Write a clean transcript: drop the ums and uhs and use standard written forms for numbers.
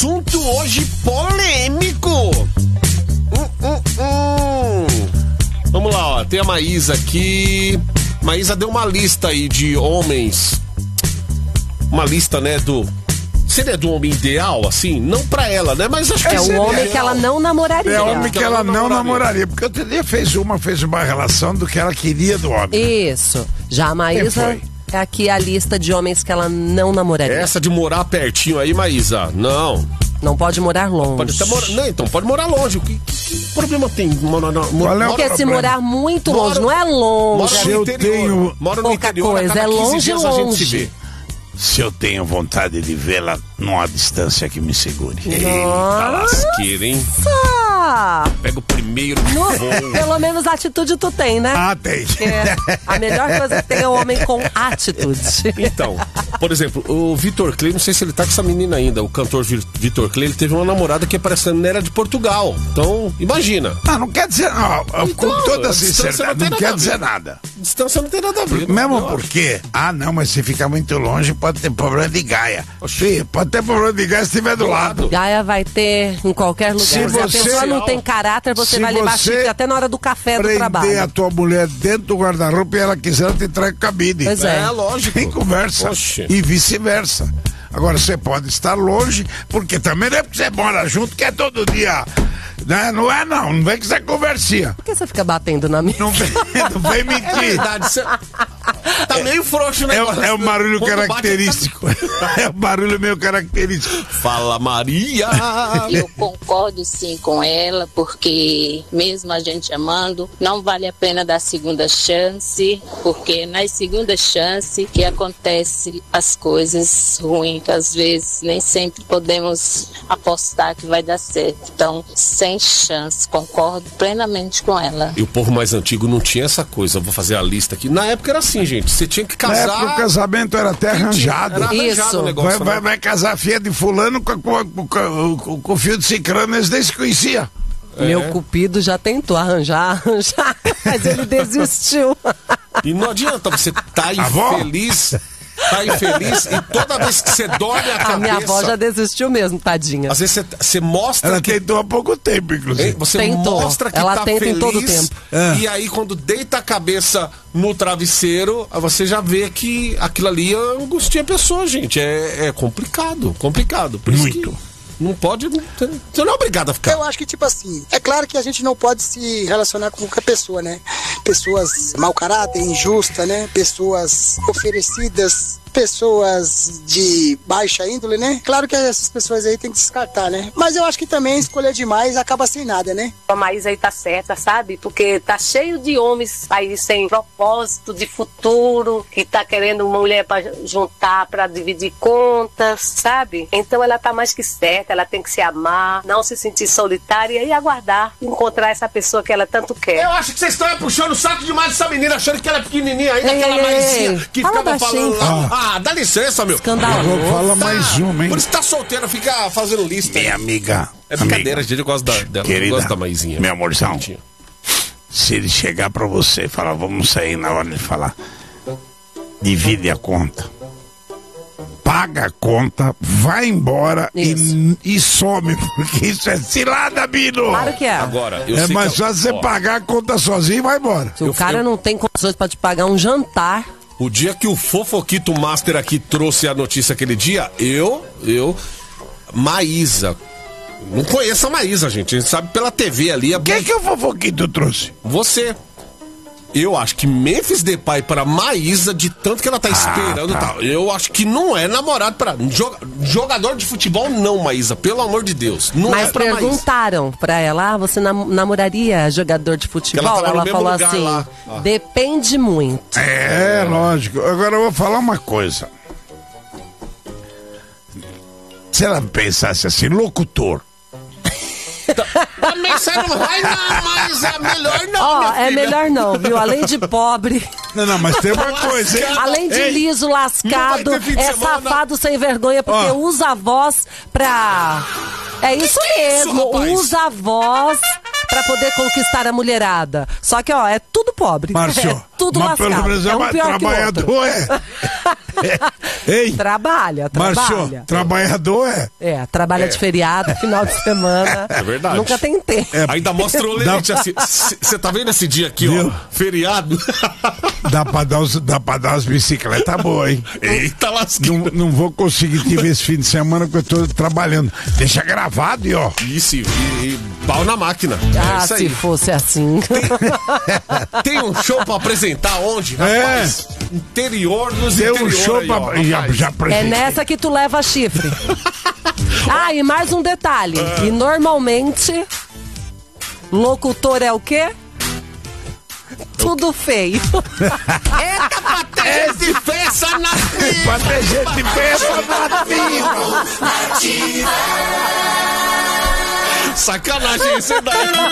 assunto hoje polêmico. Vamos lá, ó. Tem a Maísa aqui. Maísa deu uma lista aí de homens. Uma lista, né, seria do homem ideal, assim? Não pra ela, né? Mas acho que é o homem ideal. Que ela não namoraria. É o homem que ela não namoraria. Porque outro dia fez uma relação do que ela queria do homem. Isso. Já a Maísa é aqui a lista de homens que ela não namoraria. Essa de morar pertinho aí, Maísa, não. Não pode morar longe. Pode até morar. Não, então pode morar longe. Que problema tem? Porque se morar muito longe, não é longe. Se eu tenho moro no interior, coisa, é longe, longe. Se eu tenho vontade de vê-la numa distância que me segure. Eita lasqueira, hein? Pega o primeiro voo. Pelo menos atitude tu tem, né? Ah, tem. A melhor coisa que tem é o homem com atitude. Então, por exemplo, o Vitor Clay, não sei se ele tá com essa menina ainda, o cantor Vitor Clay, ele teve uma namorada que parecendo era de Portugal. Então, imagina. Não quer dizer, com toda sinceridade, não quer dizer nada. Distância não tem nada a ver. Mesmo porque, mas se ficar muito longe, pode ter problema de gaia. Sim, pode ter problema de gaia se estiver do lado. Gaia vai ter em qualquer lugar. Se a pessoa não tem caráter, você vai levar chifre até na hora do café do trabalho. Prender a tua mulher dentro do guarda-roupa e ela quiser, ela te entrega cabide. Pois é. Lógico. Tem conversa. Oxe. E vice-versa. Agora, você pode estar longe, porque também não é porque você mora junto que é todo dia. Né? Não é, não. Não vem que você conversinha. Por que você fica batendo na minha? Não vem mentir. É verdade, você tá meio frouxo, né? É um barulho característico. É um barulho meio característico. Fala, Maria! Eu concordo sim com ela, porque mesmo a gente amando, não vale a pena dar segunda chance, porque nas segundas chances que acontecem as coisas ruins, que às vezes nem sempre podemos apostar que vai dar certo. Então, sem chance, concordo plenamente com ela. E o povo mais antigo não tinha essa coisa, eu vou fazer a lista aqui. Na época era assim, gente, você tinha que casar... Na época o casamento era até arranjado. Era arranjado. Isso. O negócio, vai casar a filha de fulano com o filho de ciclano, eles nem se conheciam. Meu cupido já tentou arranjar, mas ele desistiu. E não adianta, você tá infeliz... Tá infeliz e toda vez que você dorme a cabeça... A minha avó já desistiu mesmo, tadinha. Às vezes você mostra ela que... tentou há pouco tempo, inclusive. Você tentou. mostra que ela tá tenta feliz, em todo tempo. E aí quando deita a cabeça no travesseiro, você já vê que aquilo ali angustia a pessoa, gente. É complicado. Por isso muito. Que não pode... Você não é obrigado a ficar. Eu acho que, tipo assim, é claro que a gente não pode se relacionar com qualquer pessoa, né? Pessoas mau caráter, injustas, né? Pessoas oferecidas, pessoas de baixa índole, né? Claro que essas pessoas aí tem que descartar, né? Mas eu acho que também escolher demais acaba sem nada, né? A Maísa aí tá certa, sabe? Porque tá cheio de homens aí sem propósito de futuro, que tá querendo uma mulher pra juntar, pra dividir contas, sabe? Então ela tá mais que certa, ela tem que se amar, não se sentir solitária e aguardar encontrar essa pessoa que ela tanto quer. Eu acho que vocês estão puxando o saco demais dessa menina, achando que ela é pequenininha ainda, aquela Maisinha que ficava falando lá. Dá licença, meu. Escandaloso. Fala mais uma, hein? Por isso tá solteira, fica fazendo lista. Minha amiga. É brincadeira, gente, eu gosto dela. Querida, eu gosto da Maisinha. Meu amorzão. Se ele chegar pra você e falar, vamos sair, na hora de falar, divide a conta. Paga a conta, vai embora e some, porque isso é cilada, Bino. Claro que é. Agora, é mais fácil você pagar a conta sozinho e vai embora. Se o cara não tem condições pra te pagar um jantar... O dia que o Fofoquito Master aqui trouxe a notícia aquele dia, Maísa. Não conheço a Maísa, gente. A gente sabe pela TV ali. Quem que o Fofoquito trouxe? Você. Eu acho que Memphis Depay para Maísa, de tanto que ela tá esperando e tal. Eu acho que não é namorado para jogador de futebol, não, Maísa. Pelo amor de Deus. Não Mas é pra perguntaram Maísa. pra ela, você namoraria jogador de futebol? Ela falou assim, depende muito. É, lógico. Agora eu vou falar uma coisa. Se ela pensasse assim, locutor. Também você não vai não, mas é melhor não. É melhor não, viu? Além de pobre. Não, mas tem uma coisa, hein? Além de liso, lascado, safado sem vergonha, porque usa a voz pra. É isso mesmo, usa a voz pra poder conquistar a mulherada. Só que, ó, é tudo pobre. Márcio, é tudo mas lascado. pelo menos é um pior trabalhador, Ei, trabalha. Márcio, trabalhador trabalha de feriado, final de semana. É verdade. Nunca tem tempo. Ainda mostra o limite assim. Você tá vendo esse dia aqui, ó? Feriado. Dá pra dar umas bicicletas boas, hein? Eita, lasquinho. Não vou conseguir te ver esse fim de semana porque eu tô trabalhando. Deixa gravado e ó. Isso, e pau na máquina. Ah, se fosse assim. Tem um show pra apresentar onde, rapaz? Interior dos Tem interiores. Um show aí, pra... ó, já é nessa que tu leva chifre. E mais um detalhe. E normalmente, locutor é o quê? Tudo feio. Eita, pra ter gente peça na fila! Pra ter gente peça na fila! Sacanagem isso daí.